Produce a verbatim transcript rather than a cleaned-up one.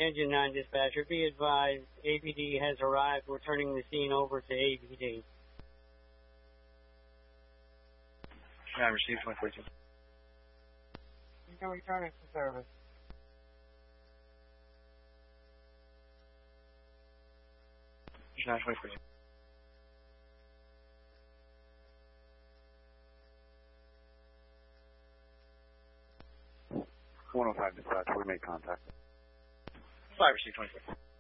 Engine nine dispatcher, be advised, A P D has arrived. We're turning the scene over to A P D. I received twenty forty-two. You can return it to service. nine twenty forty-two. one oh five dispatch, we made contact. five received twenty forty-two.